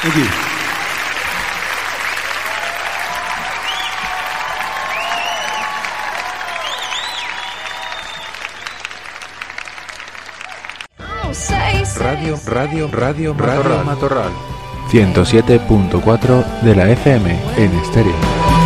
Thank you. Radio Matorral 107.4 de la FM en estéreo.